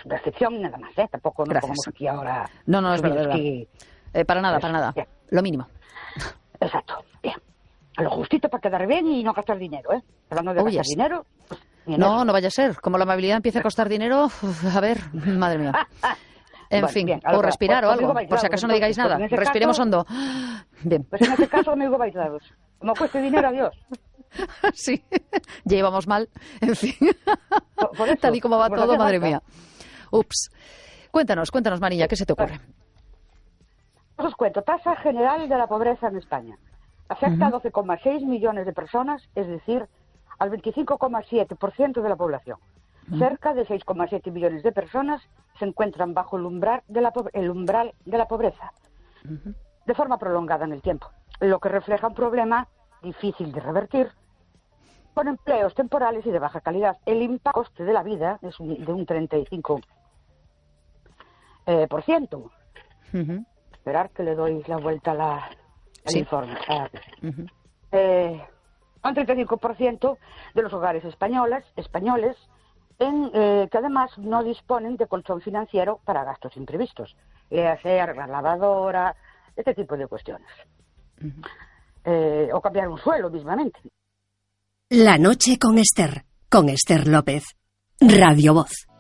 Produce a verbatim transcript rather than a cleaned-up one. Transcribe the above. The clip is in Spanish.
percepción nada más, ¿eh? Tampoco nos pongamos aquí ahora... No, no, es verdad. Que... Eh, para nada, pues, para nada. Bien. Lo mínimo. Exacto, bien. A lo justito para quedar bien y no gastar dinero, ¿eh? Hablando de Oh, gastar yes. dinero... Pues, no, eso. no vaya a ser. Como la amabilidad empieza a costar dinero, uf, a ver, madre mía. En bueno, fin, bien, o respirar pues, o algo, bailados, por si acaso entonces, no digáis nada. Pues respiremos caso, hondo. Bien. Pues en este caso, amigo bailados. Como cueste dinero, adiós. Sí, ya íbamos mal, en fin. Por, por eso, tal y como va pues todo, madre falta. mía. Ups. Cuéntanos, cuéntanos, Mariña, ¿qué se te ocurre? Os cuento, tasa general de la pobreza en España. Afecta uh-huh. a doce coma seis millones de personas, es decir, al veinticinco coma siete por ciento de la población. Uh-huh. Cerca de seis coma siete millones de personas se encuentran bajo el umbral de la, po- el umbral de la pobreza, uh-huh. de forma prolongada en el tiempo, lo que refleja un problema difícil de revertir, con empleos temporales y de baja calidad. El impacto coste de la vida es un, de un treinta y cinco por ciento. Eh, uh-huh. Esperar que le doy la vuelta a la, al sí. informe. Ah, uh-huh. eh, un treinta y cinco por ciento de los hogares españoles, españoles en, eh, que además no disponen de colchón financiero para gastos imprevistos, eh, sea arreglar lavadora, este tipo de cuestiones. Uh-huh. Eh, o cambiar un suelo mismamente. La noche con Ester, con Ester López, Radio Voz.